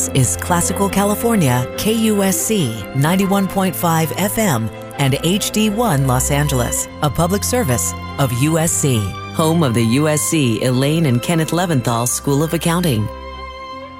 is Classical California, KUSC 91.5 FM and HD1 Los Angeles, a public service of USC, home of the USC Elaine and Kenneth Leventhal School of Accounting.